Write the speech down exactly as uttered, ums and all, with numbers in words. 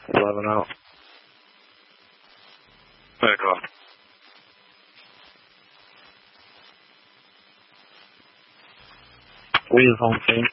eleven out. Back off. We is home team.